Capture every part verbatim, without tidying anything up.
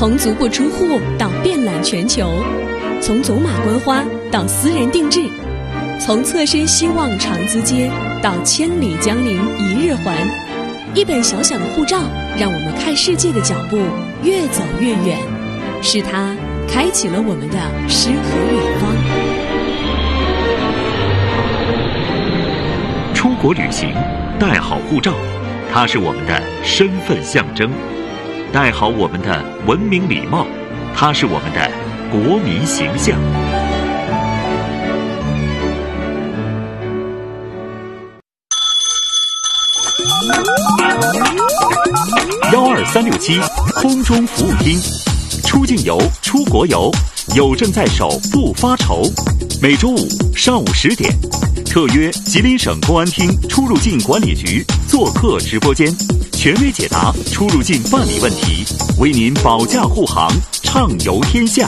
从足不出户到遍览全球，从走马观花到私人定制，从侧身希望长咨接到千里江陵一日还，一本小小的护照让我们看世界的脚步越走越远，是它开启了我们的诗和远方。 出国旅行，带好护照，它是我们的身份象征；带好我们的文明礼貌，它是我们的国民形象。幺二三六七空中服务厅，出境游、出国游，有证在手不发愁。每周五上午十点，特约吉林省公安厅出入境管理局做客直播间，权威解答出入境办理问题，为您保驾护航，畅游天下。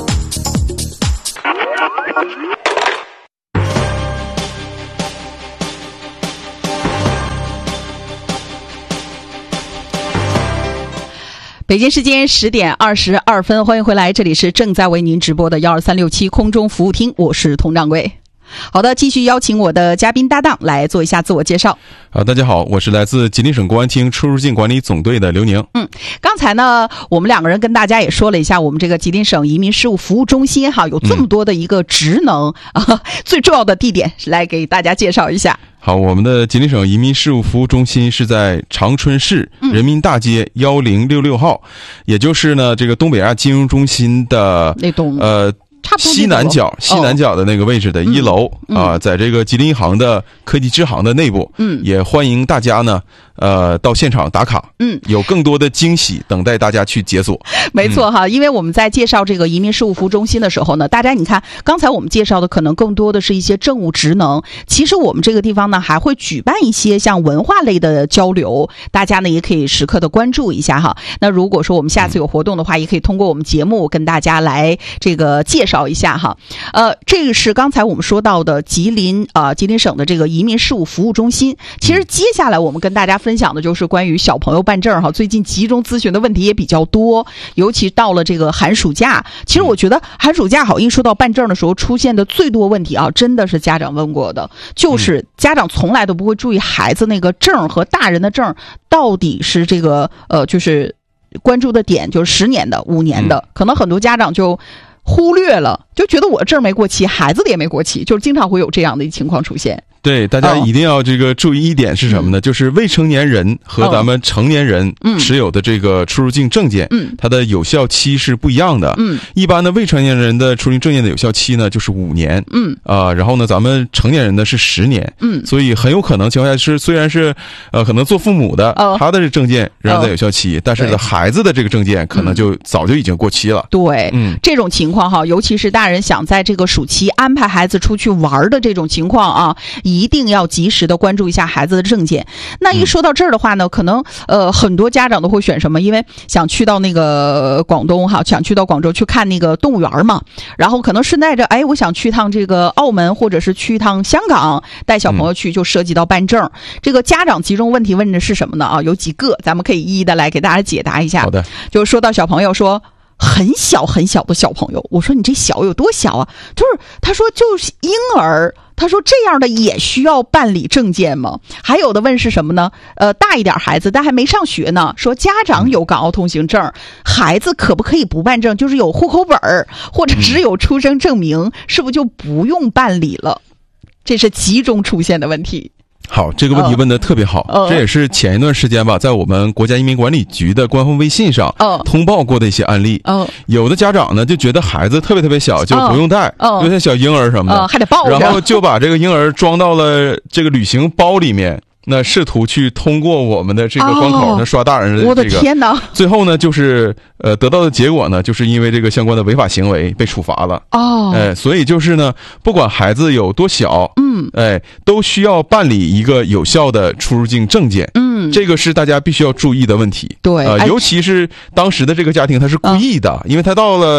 北京时间十点二十二分，欢迎回来，这里是正在为您直播的幺二三六七空中服务厅，我是佟掌柜。好的，继续邀请我的嘉宾搭档来做一下自我介绍。 啊，大家好，我是来自吉林省公安厅出入境管理总队的刘宁。 嗯，刚才呢，我们两个人跟大家也说了一下，我们这个吉林省移民事务服务中心哈，有这么多的一个职能、嗯、啊，最重要的地点来给大家介绍一下。 好，我们的吉林省移民事务服务中心是在长春市人民大街一零六六号、嗯，也就是呢这个东北亚金融中心的那栋呃。西南角西南角的那个位置的一楼、嗯、啊，在这个吉林银行的科技支行的内部，嗯，也欢迎大家呢呃到现场打卡，嗯，有更多的惊喜等待大家去解锁。 没错哈、嗯，因为我们在介绍这个移民事务服务中心的时候呢，大家你看刚才我们介绍的可能更多的是一些政务职能，其实我们这个地方呢还会举办一些像文化类的交流，大家呢也可以时刻的关注一下哈。那如果说我们下次有活动的话，嗯、也可以通过我们节目跟大家来这个介绍一下哈。呃，这个是刚才我们说到的吉林啊、呃，吉林省的这个移民事务服务中心。其实接下来我们跟大家分享的就是关于小朋友办证哈，最近集中咨询的问题也比较多，尤其到了这个寒暑假。其实我觉得寒暑假好，一说到办证的时候出现的最多问题啊，真的是家长问过的，就是家长从来都不会注意孩子那个证和大人的证到底是这个呃，就是关注的点就是十年的、五年的，可能很多家长就忽略了，就觉得我这儿没过期，孩子的也没过期，就是经常会有这样的情况出现。 对，大家一定要这个注意一点是什么呢？哦、就是未成年人和咱们成年人持有的这个出入境证件，嗯，它的有效期是不一样的。嗯，一般的未成年人的出入境证件的有效期呢就是五年，嗯，啊、呃，然后呢，咱们成年人的是十年，嗯，所以很有可能情况下是虽然是呃可能做父母的，哦、他的证件仍然在有效期，哦、但是呢孩子的这个证件可能就早就已经过期了。 对，嗯，这种情况哈，尤其是大人想在这个暑期安排孩子出去玩的这种情况啊。一定要及时的关注一下孩子的证件。那一说到这儿的话呢，可能呃很多家长都会选什么？因为想去到那个广东哈，想去到广州去看那个动物园嘛，然后可能顺带着，哎，我想去趟这个澳门或者是去趟香港，带小朋友去，就涉及到办证。嗯、这个家长集中问题问的是什么呢？啊，有几个，咱们可以一一的来给大家解答一下。 好的， 就说到小朋友说。很小很小的小朋友，我说你这小有多小啊？就是他说就是婴儿，他说这样的也需要办理证件吗？还有的问是什么呢？呃，大一点孩子但还没上学呢，说家长有港澳通行证，孩子可不可以不办证？就是有户口本或者是有出生证明，是不是就不用办理了？这是集中出现的问题。 好，这个问题问得特别好、哦、这也是前一段时间吧，在我们国家移民管理局的官方微信上通报过的一些案例、哦、有的家长呢就觉得孩子特别特别小就不用带，哦、就像小婴儿什么的、 哦、还得抱着， 然后就把这个婴儿装到了这个旅行包里面，那试图去通过我们的这个关口，那、哦、刷大人的这个， 我的天哪！ 最后呢，就是呃得到的结果呢，就是因为这个相关的违法行为被处罚了。哦，哎，所以就是呢，不管孩子有多小，嗯，哎，都需要办理一个有效的出入境证件。嗯，这个是大家必须要注意的问题。 对， 呃，尤其是当时的这个家庭他是故意的，嗯、因为他到了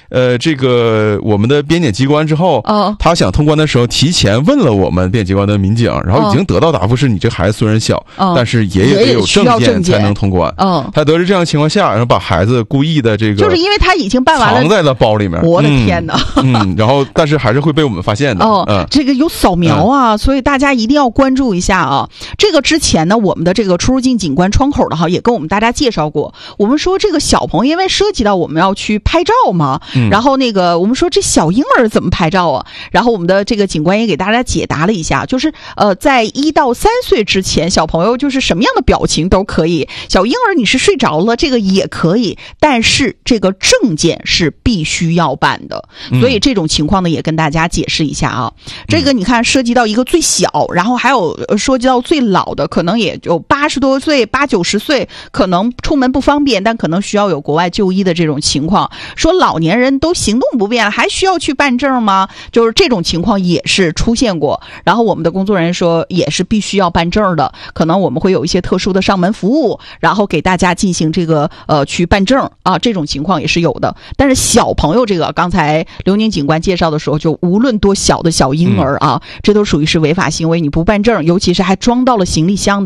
呃，这个我们的边检机关之后， 哦， 他想通关的时候，提前问了我们边检机关的民警，然后已经得到答复是你这孩子虽然小， 哦， 但是爷爷得有证件才能通关。 嗯， 他得知这样情况下，然后把孩子故意的这个， 就是因为他已经办完了， 藏在了包里面。 我的天哪！ 嗯，嗯然后但是还是会被我们发现的。 哦， 嗯， 这个有扫描啊，嗯，所以大家一定要关注一下啊。这个之前呢，我们的这个出入境警官窗口的哈，也跟我们大家介绍过。我们说这个小朋友，因为涉及到我们要去拍照嘛，嗯，然后那个我们说这小婴儿怎么拍照啊？然后我们的这个警官也给大家解答了一下，就是呃，在一到三岁之前，小朋友就是什么样的表情都可以。小婴儿你是睡着了，这个也可以，但是这个证件是必须要办的。所以这种情况呢，也跟大家解释一下啊。这个你看，涉及到一个最小，然后还有涉及到最老的，可能也就八十多岁、八九十岁，可能出门不方便，但可能需要有国外就医的这种情况。说老年人都行动不便了，还需要去办证吗？就是这种情况也是出现过。然后我们的工作人员说，也是必须要办证的，可能我们会有一些特殊的上门服务，然后给大家进行这个呃去办证啊，这种情况也是有的。但是小朋友这个，刚才刘宁警官介绍的时候，就无论多小的小婴儿啊，嗯、这都属于是违法行为，你不办证，尤其是还装到了行李箱的。